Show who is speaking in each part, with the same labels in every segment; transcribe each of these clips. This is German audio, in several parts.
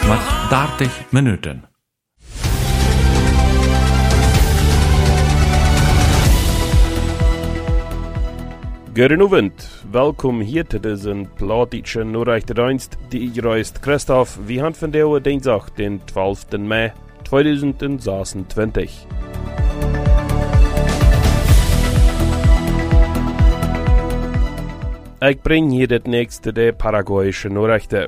Speaker 1: met 30 minuten.
Speaker 2: Goedenavond, welkom hier te deze plaatje Noordichterdienst. Die reist Christoph. We gaan vandaag dinsdag, den 12. mei 2026. Ik breng hier het nächste de Paraguayische Nachrichten.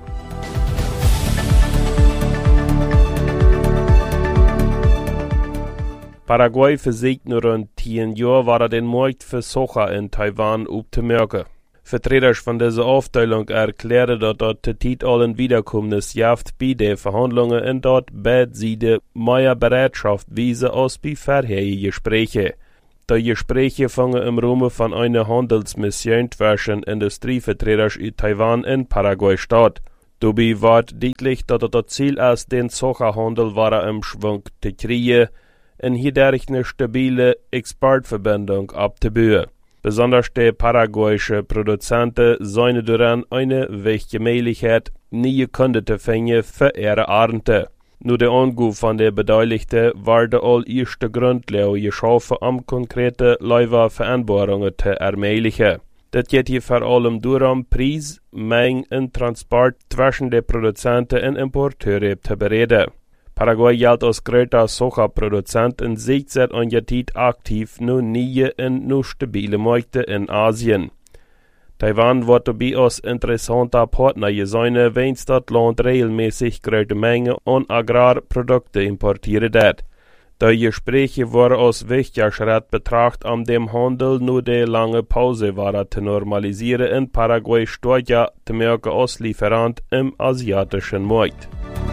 Speaker 2: Paraguay versucht nur rund 10 Jahren war den Markt für Soja in Taiwan aufzumerken. Vertreters van deze Aufteilung erklärten, dass dort Zeit allen Wiederkommenes jaft bei den Verhandlungen und dort beide Seiten mehr Bereitschaft wiesen als bei vorherigen Gesprächen. Die Gespräche fangen im Rahmen von einer Handelsmission zwischen Industrievertretern in Taiwan und Paraguay statt. Dabei wird deutlich, dass das Ziel ist, den Sojahandel wieder im Schwung zu kriegen und hierdurch eine stabile Exportverbindung abzubauen. Besonders die paraguayische Produzenten sehen daran eine wichtige Möglichkeit, neue Kunden zu finden für ihre Ernte. Nur der Anruf von der Beteiligten war der allererste Grundlage geschaffen, um konkrete Vereinbarungen zu ermöglichen. Das geht hier vor allem darum, Preis, Menge und Transport zwischen den Produzenten und Importeuren zu bereden. Paraguay gilt als größter Soja-Produzent und sieht seit einiger Zeit aktiv nur neue und nur stabile Märkte in Asien. Taiwan wird dabei als interessanter Partner gesehen, wenn das Land regelmäßig große Mengen an Agrarprodukte importiert hat. Die Gespräche wurden als wichtiger Schritt betrachtet, um dem Handel nur die lange Pause zu normalisieren und Paraguay stärker zu merken als Lieferant im asiatischen Markt.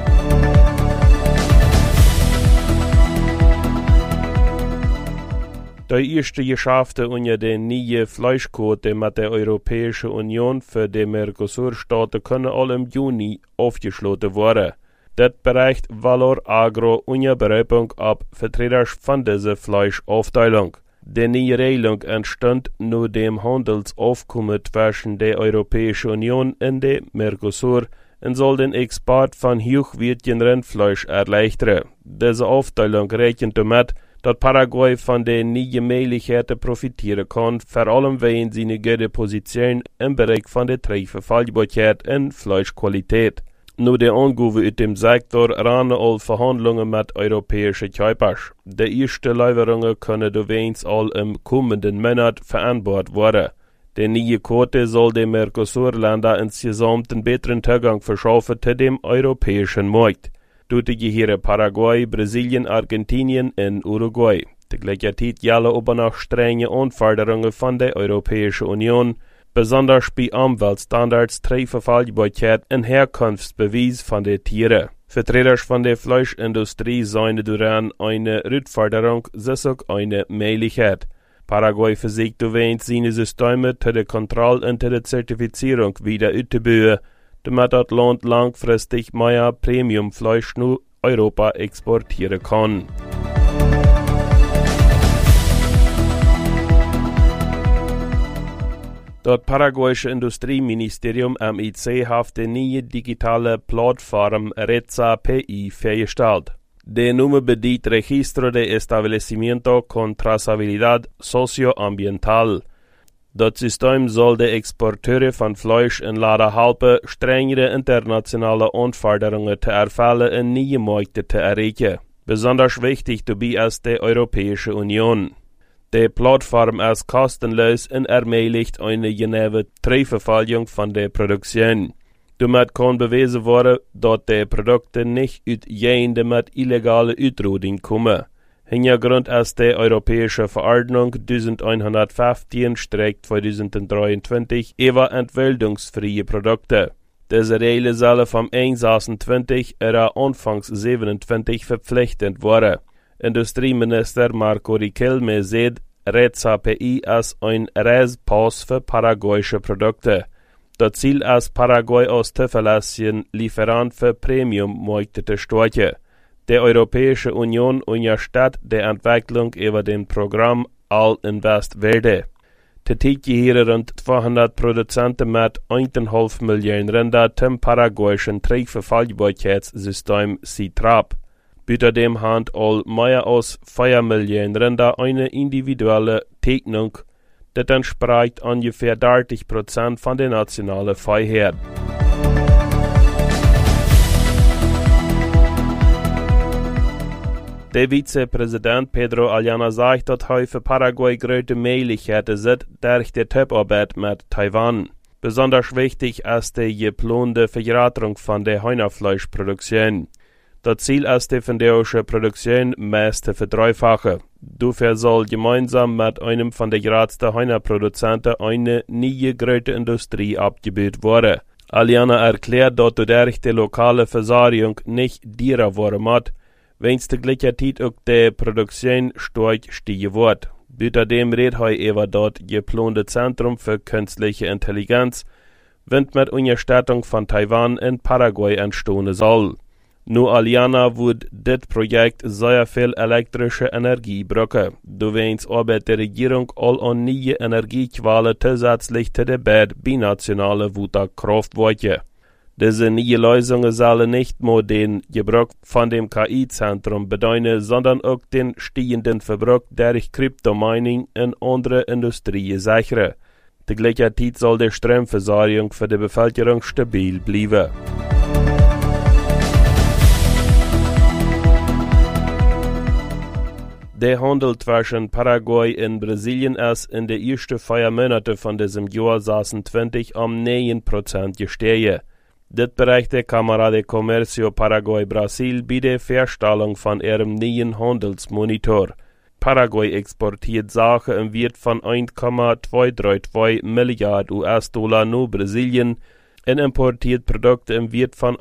Speaker 2: Die erste Geschäfte unter den neuen Fleischquote mit der Europäischen Union für die Mercosur-Staaten können alle im Juni aufgeschlossen werden. Das bereicht Valor Agro unter Berufung ab Vertreter von dieser Fleischaufteilung. Die neue Regelung entstand nur dem Handelsaufkommen zwischen der Europäischen Union und der Mercosur und soll den Export von hochwertigem Rindfleisch erleichtern. Diese Aufteilung rechnet damit, dass Paraguay von den neuen Möglichkeiten profitieren kann, vor allem wegen seiner guten Position im Bereich von der Trefverfallbarkeit und Fleischqualität. Nur der Angabe in dem Sektor rannen alle Verhandlungen mit europäischen Käufern. Die ersten Lieferungen können übrigens all im kommenden Monat vereinbart werden. Die neue Quote soll den Mercosur-Ländern insgesamt einen besseren Zugang verschaffen zu dem europäischen Markt. Dort gehören Paraguay, Brasilien, Argentinien und Uruguay. Die gleichzeitig gelten aber noch strenge Anforderungen von der Europäischen Union, besonders bei Umweltstandards, Trefverfallbarkeit und Herkunftsbeweis von den Tieren. Vertreter von der Fleischindustrie sehen daran eine Herausforderung, das auch eine Möglichkeit. Paraguay versucht übrigens seine Systeme zu der Kontrolle und der Zertifizierung wieder auszubauen, damit das Land langfristig mehr Premiumfleisch nach Europa exportieren kann. Das paraguayische Industrieministerium MIC hat die neue digitale Plattform RETSA-PI vorgestellt. Der Name bedeutet Registro de Establecimiento con Trazabilidad Socioambiental. Das System soll die Exporteure von Fleisch in Laden helfen, strengere internationale Anforderungen zu erfüllen und neue Märkte zu erreichen. Besonders wichtig dabei ist die Europäische Union. Die Plattform ist kostenlos und ermöglicht eine genaue Trefverfolgung von der Produktion. Damit kann bewiesen werden, dass die Produkte nicht aus Gegenden mit illegaler Ausrottung kommen. Hintergrund ist die Europäische Verordnung 1115/2023 über entwaldungsfreie Produkte. Diese Regeln sollen vom 1.26 oder anfangs 27 verpflichtend werden. Industrieminister Marco Riquelme sagt, RETSA-PI ist ein Reisepass für paraguayische Produkte. Das Ziel ist, Paraguay als zuverlässigen Lieferant für Premium-Märkte zu stärken. Die Europäische Union unterstützt die Entwicklung über dem Programm All Invest Verde. Tätig hier rund 200 Produzenten mit 1,5 Millionen Rinder zum paraguayischen Trägverfallbarkeitssystem CITRAP. Bei dem hand all mehr als 4 Millionen Rinder eine individuelle Tegnung, das entspricht ungefähr 30% von der nationalen Freiheit. Der Vizepräsident Pedro Aliana sagt, dass er für Paraguay große Möglichkeiten sieht durch die Zusammenarbeit mit Taiwan. Besonders wichtig ist die geplante Vergrößerung von der Hühnerfleischproduktion. Das Ziel ist die fenderische Produktion meist zu verdreifachen. Dafür soll gemeinsam mit einem von den größten Hühnerproduzenten eine neue große Industrie abgebaut werden. Aliana erklärt, dass durch die lokale Versorgung nicht teurer werden muss, wenn es gleichzeitig auch die Produktion stark steigen wird. Außerdem redet er über das geplante Zentrum für künstliche Intelligenz, wenn mit Unterstützung von Taiwan in Paraguay entstehen soll. Nur Aliana wird das Projekt sehr viel elektrische Energie brauchen. Deswegen arbeitet die Regierung all an neue Energiequellen zusätzlich zu der beiden binationalen Kraftwerke. Diese neue Lösungen sollen nicht nur den Gebrauch von dem KI-Zentrum bedeuten, sondern auch den steigenden Verbrauch durch Kryptomining in andere Industrien sichern. Gleichzeitig soll die Stromversorgung für die Bevölkerung stabil bleiben. Der Handel zwischen Paraguay und Brasilien ist in den ersten 4 Monaten von diesem Jahr 2020 um 9% gestiegen. Das berichtet die Cámara de Comercio Paraguay-Brasil bei der Vorstellung von ihrem neuen Handelsmonitor. Paraguay exportiert Sachen im Wert von 1,232 Milliarden US-Dollar nach Brasilien und importiert Produkte im Wert von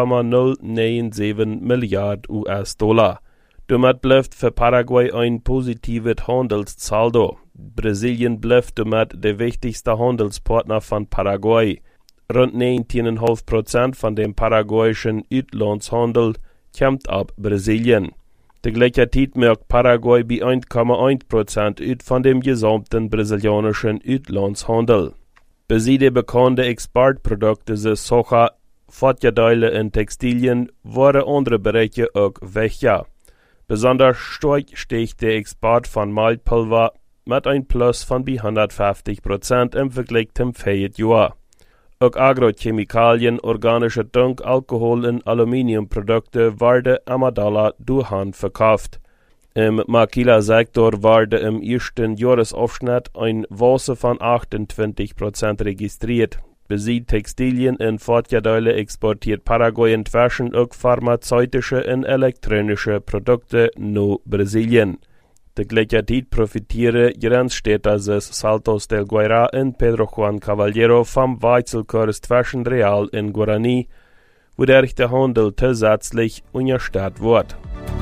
Speaker 2: 1,097 Milliarden US-Dollar. Damit bleibt für Paraguay ein positives Handelssaldo. Brasilien bleibt damit der wichtigste Handelspartner von Paraguay. Rund 19,5% von dem paraguayischen Auslandshandel kommt ab Brasilien. Gleichzeitig merkt Paraguay bei 1,1% aus von dem gesamten brasilianischen Auslandshandel. Beside bekannte Exportprodukte wie Soja, Fahrradteile und Textilien waren andere Bereiche auch wichtig. Besonders stark stieg der Export von Maltpulver mit einem Plus von bei 150% im Vergleich zum Vorjahr. Auch Agrochemikalien, organische Dunk, Alkohol und Aluminiumprodukte werden am Dollar durch Hand verkauft. Im Maquila-Sektor wurde im ersten Jahresabschnitt ein Wachstum von 28% registriert. Besieht Textilien und Fahrradteile exportiert Paraguay inzwischen auch pharmazeutische und elektronische Produkte nach Brasilien. Gleichzeitig profitieren Grenzstädte wie Saltos del Guairá und Pedro Juan Caballero vom Wechselkurs zwischen Real und Guarani, wodurch der Handel zusätzlich unterstützt wird.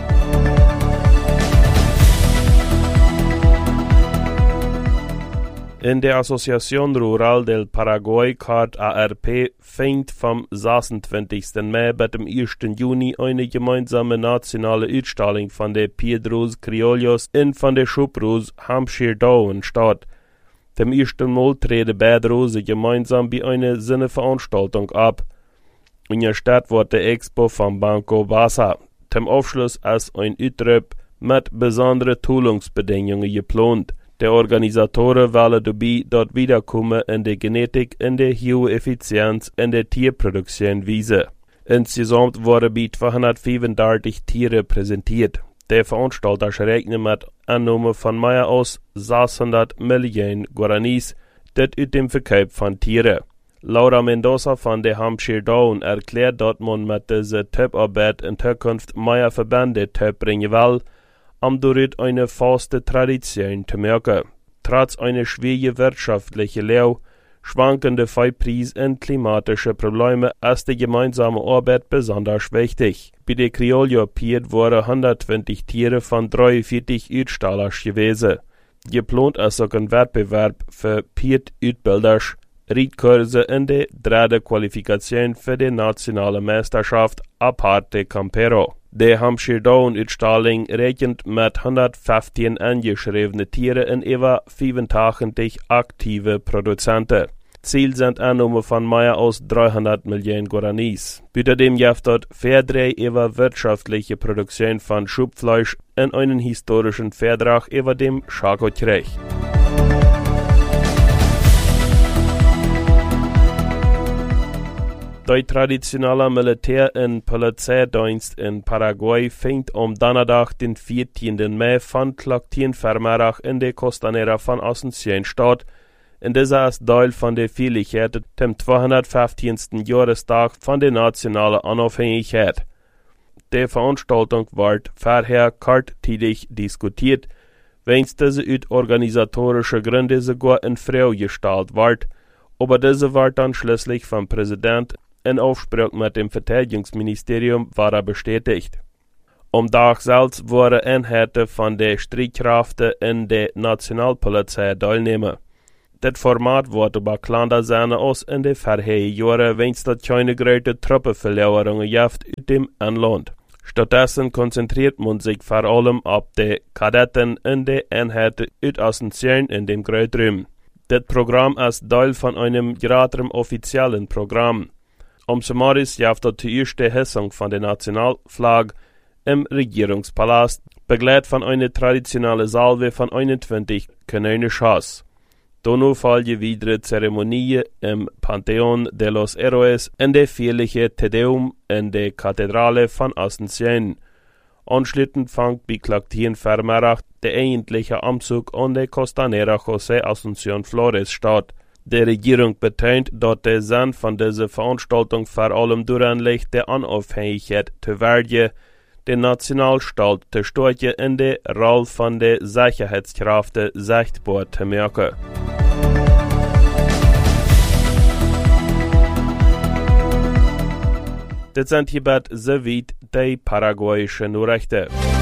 Speaker 2: In der Asociación Rural del Paraguay Card ARP fängt vom 26. Mai bis zum 1. Juni eine gemeinsame nationale Ausstellung von der Piedros Criollos und von der Schubrose Hampshire Down statt. Zum ersten Mal treten beide Rose gemeinsam bei einer Sinneveranstaltung ab. In der Stadt wird die Expo vom Banco Basa. Zum Abschluss ist ein Uitrup mit besonderen Schulungsbedingungen geplant. Die Organisatoren wollen dabei dort wiederkommen in der Genetik, in der hohen Effizienz, in der Tierproduktion wiesen. Insgesamt wurden bei 235 Tiere präsentiert. Der Veranstalter rechnet mit Annahme von mehr als 600 Millionen Guaranis, das aus dem Verkauf von Tieren. Laura Mendoza von der Hampshire Down erklärt, dass man mit dieser Zusammenarbeit in Zukunft mehr Verbände bringen will, um dort eine faste Tradition zu merken. Trotz einer schwierigen wirtschaftlichen Lage, schwankende Feuerpreise und klimatische Probleme ist die gemeinsame Arbeit besonders wichtig. Bei der Criollo-Pied wurden 120 Tiere von 43 Ausstellern gewesen. Geplant ist auch ein Wettbewerb für Pied-Ausbilder, Reitkurse in der dritten Qualifikation für die nationale Meisterschaft Aparte Campero. De Hampshire Down-Uitstalling rechnet mit 115 angeschriebene Tiere en über 85 aktive Produzenten. Ziel sind Annahmen von mehr als 300 Millionen Guaranis. Außerdem gibt dort Verdreh über wirtschaftliche Produktion von Schubfleisch in einen historischen Vertrag über dem Schakokrieg. Der traditionelle Militär- und Polizeidienst in Paraguay fängt Donnerstag, den 14. Mai, von Kloktienvermerach in der Costanera von Asunción statt. Und dieser ist Teil von der Feierlichkeit dem 215. Jahrestag von der nationalen Unabhängigkeit. Die Veranstaltung wird vorher kurzfristig diskutiert, wenn diese aus organisatorischen Gründen sogar in Frau gestellt wird, aber diese wird dann schließlich vom Präsident in Aufsprache mit dem Verteidigungsministerium bestätigt. Tag selbst waren Einheiten von der Streitkräfte in der Nationalpolizei teilnehmen. Das Format wurde aber kleiner sein als in den vorherigen Jahren, wenn es keine große Truppenverlängerungen gibt aus dem Inland. Stattdessen konzentriert man sich vor allem auf die Kadetten in der Einheiten aus Asunción in dem Großraum. Das Programm ist Teil von einem größeren offiziellen Programm. Summarisch gibt es die erste Hissung von der Nationalflagge im Regierungspalast, begleitet von einer traditionellen Salve von 21 Kanonenschuss. Danach folgen weitere Zeremonien im Pantheon de los Héroes und der feierliche Te Deum in der Kathedrale von Asunción. Anschließend fängt bei Kloktienvermerach der eigentliche Umzug an der Costanera José Asunción Flores statt. Die Regierung betont, dass der Sinn von dieser Veranstaltung vor allem darin liegt, die Unabhängigkeit zu werden, den Nationalstaat zu stärken und die Rolle von der Sicherheitskräfte sichtbar zu machen. Das sind hierbei soweit die paraguayischen Nachrichten.